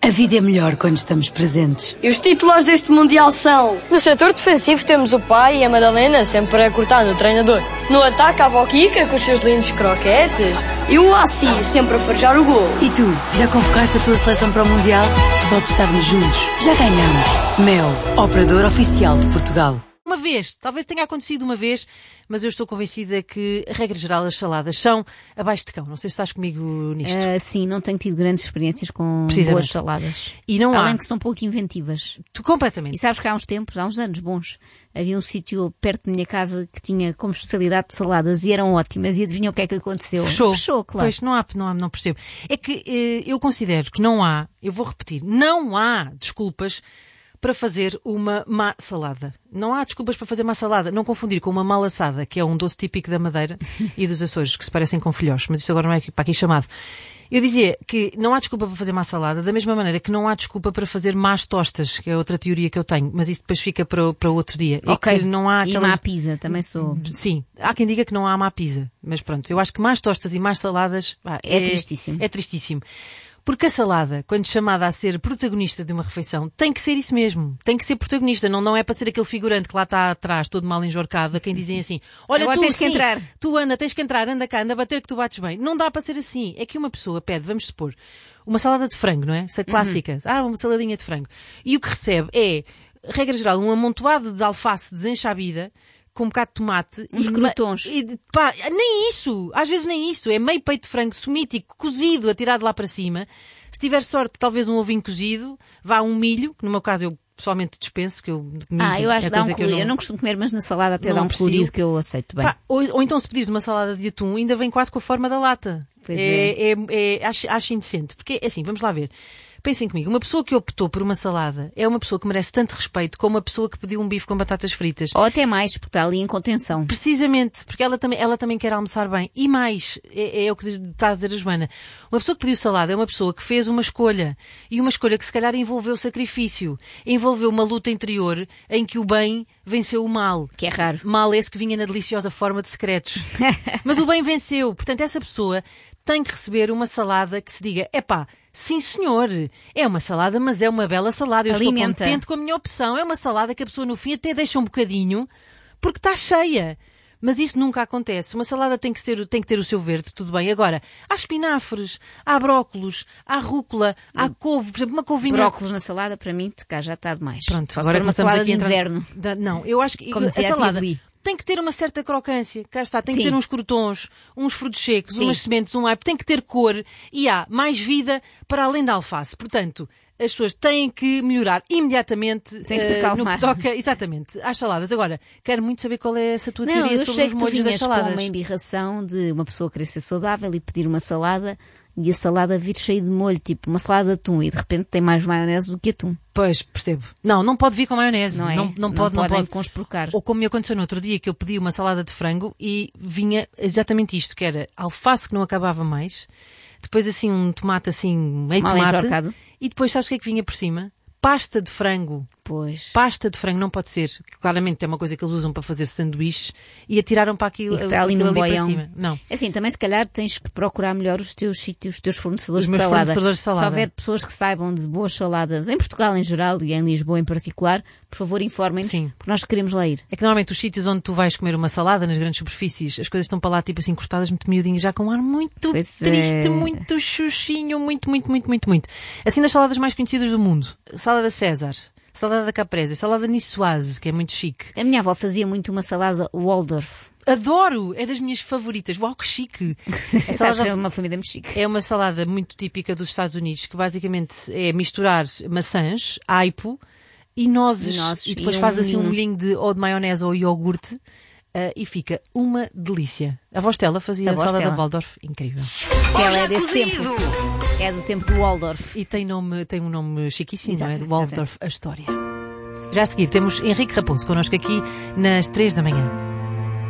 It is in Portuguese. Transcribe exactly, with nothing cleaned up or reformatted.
A vida é melhor quando estamos presentes. E os titulares deste Mundial são... No setor defensivo temos o pai e a Madalena sempre a cortar no treinador. No ataque a avó Kika com os seus lindos croquetes. E o Assi sempre a farejar o gol. E tu, já convocaste a tua seleção para o Mundial? Só de estarmos juntos, já ganhamos. Mel, operador oficial de Portugal. Uma vez, talvez tenha acontecido uma vez, mas eu estou convencida que, a regra geral, as saladas são abaixo de cão. Não sei se estás comigo nisto. Uh, sim, não tenho tido grandes experiências com boas saladas. E não Além há. que são pouco inventivas. Tu, completamente. E sabes que há uns tempos, há uns anos bons, havia um sítio perto da minha casa que tinha como especialidade de saladas e eram ótimas. E adivinham o que é que aconteceu? Fechou. Fechou, claro. Pois, não há, não há, não percebo. É que eh, eu considero que não há, eu vou repetir, não há desculpas para fazer uma má salada. Não há desculpas para fazer má salada. Não confundir com uma mal assada, que é um doce típico da Madeira e dos Açores, que se parecem com filhós, mas isso agora não é para aqui chamado. Eu dizia que não há desculpa para fazer má salada, da mesma maneira que não há desculpa para fazer más tostas, que é outra teoria que eu tenho, mas isso depois fica para, para outro dia. Ok, é que não há aquela... e má pizza, também sou... Sim, há quem diga que não há má pizza, mas pronto, eu acho que más tostas e más saladas... Pá, é, é tristíssimo. É tristíssimo. Porque a salada, quando chamada a ser protagonista de uma refeição, tem que ser isso mesmo. Tem que ser protagonista. Não, não é para ser aquele figurante que lá está atrás, todo mal enjorcado, a quem dizem assim, olha, agora tu tens sim, que entrar. tu anda, tens que entrar, anda cá, anda a bater que tu bates bem. Não dá para ser assim. É que uma pessoa pede, vamos supor, uma salada de frango, não é? Essa clássica. Uhum. Ah, uma saladinha de frango. E o que recebe é, regra geral, um amontoado de alface desenxabida, com um bocado de tomate. Uns e crotons. E, pá, nem isso. Às vezes nem isso. É meio peito de frango somítico, cozido, atirado lá para cima. Se tiver sorte, talvez um ovinho cozido. Vá um milho, que no meu caso eu pessoalmente dispenso, que eu... Milho, ah, eu acho é que dá um colorido. eu, não... eu não costumo comer, mas na salada até não dá um aprecio. colorido que eu aceito bem. Pá, ou, ou então se pedires uma salada de atum, ainda vem quase com a forma da lata. Pois é. é, é, é acho, acho indecente. Porque, assim, vamos lá ver. Pensem comigo, uma pessoa que optou por uma salada é uma pessoa que merece tanto respeito como uma pessoa que pediu um bife com batatas fritas. Ou até mais, porque está ali em contenção. Precisamente, porque ela também, ela também quer almoçar bem. E mais, é, é o que está a dizer a Joana, uma pessoa que pediu salada é uma pessoa que fez uma escolha. E uma escolha que se calhar envolveu sacrifício. Envolveu uma luta interior em que o bem venceu o mal. Que é raro. Mal esse que vinha na deliciosa forma de secretos. Mas o bem venceu. Portanto, essa pessoa tem que receber uma salada que se diga, epá, sim senhor, é uma salada, mas é uma bela salada. Eu Alimenta. Estou contente com a minha opção. É uma salada que a pessoa no fim até deixa um bocadinho, porque está cheia. Mas isso nunca acontece. Uma salada tem que, ser, tem que ter o seu verde, tudo bem. Agora, há espinafres, há brócolos, há rúcula, há couve. Por exemplo, uma couvinha... Brócolos na salada, para mim, cá já está demais. Pronto, só agora se for uma salada de inverno. Da, não, eu acho que como a salada... A tem que ter uma certa crocância, cá está, tem Sim. que ter uns crotons, uns frutos secos, Sim. umas sementes, um aipo, tem que ter cor e há mais vida para além da alface. Portanto, as pessoas têm que melhorar imediatamente tem que se uh, no que toca, exatamente, às saladas. Agora, quero muito saber qual é essa tua Não, teoria eu sobre sei os que molhos tu das vinhas saladas. com uma embirração de uma pessoa querer ser saudável e pedir uma salada e a salada vir cheia de molho, tipo uma salada de atum, e de repente tem mais maionese do que atum. Pois, percebo. Não, não pode vir com maionese. Não, é? não, não, não pode, não pode conspurcar. Ou como me aconteceu no outro dia, que eu pedi uma salada de frango e vinha exatamente isto, que era alface que não acabava mais, depois assim um tomate assim, meio mal tomate, enjorcado. E depois sabes o que é que vinha por cima? Pasta de frango. Pois. Pasta de frango não pode ser. Claramente é uma coisa que eles usam para fazer sanduíches e atiraram para aquilo, e que está ali, aquilo ali para boião. cima. Não. Assim, também se calhar tens que procurar melhor os teus sítios, os teus fornecedores, os de, meus salada. fornecedores de salada. Se houver pessoas que saibam de boas saladas, em Portugal em geral e em Lisboa em particular, por favor informem-nos, porque nós queremos lá ir. É que normalmente os sítios onde tu vais comer uma salada, nas grandes superfícies, as coisas estão para lá tipo assim cortadas muito miudinhas, já com um ar muito pois triste, é. muito xuxinho, muito, muito, muito, muito, muito. Assim das saladas mais conhecidas do mundo. Salada César. Salada da Caprese, salada niçoise, que é muito chique. A minha avó fazia muito uma salada Waldorf. Adoro! É das minhas favoritas. Uau, que chique! A salada é uma família muito chique. É uma salada muito típica dos Estados Unidos, que basicamente é misturar maçãs, aipo e nozes. E, nozes, e depois e um faz assim um molhinho. molhinho de, ou de maionese ou iogurte. Uh, e fica uma delícia. A avó Stella fazia a, a salada Stella. da Waldorf. Incrível. Que ela é desse tempo. É do tempo do Waldorf. E tem, nome, tem um nome chiquíssimo, Exato, não é? Do Waldorf, a história. Já a seguir temos Henrique Raposo connosco aqui nas três da manhã.